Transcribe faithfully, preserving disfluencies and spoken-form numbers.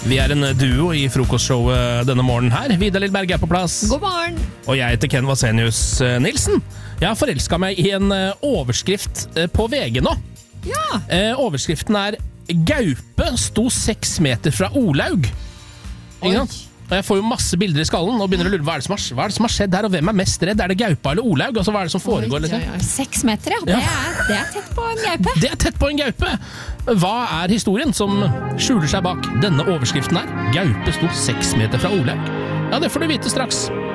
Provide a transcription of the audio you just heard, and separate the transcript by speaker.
Speaker 1: Vi er en duo i frokostshowet denne morgenen her. Vidar Lillberg er på plass.
Speaker 2: God morgen.
Speaker 1: Og jeg heter Ken Vasenius Nilsen. Jeg har forelsket meg i en overskrift på V G nå.
Speaker 2: Ja.
Speaker 1: Overskriften er Gaupe sto seks meter fra Olaug. Ikke sant? Og jeg får jo masse bilder i skallen og begynner å lure hva er det som har, hva er det som har skjedd her, og hvem er mest redd? Er det Gaupa eller Olaug? Altså, hva er det som foregår?
Speaker 2: Oi, oi, oi. Seks meter, ja. Det, er, det er tett på en gaupe.
Speaker 1: Det er tett på en gaupe. Hva er historien som skjuler seg bak denne overskriften her? Gaupe sto seks meter fra Olaug. Ja, det får du vite straks.